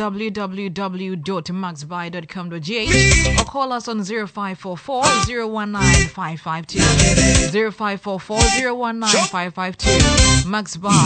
www.maxbuy.com.gh or call us on 0544 019 552. 0544 019 552. Max Buy.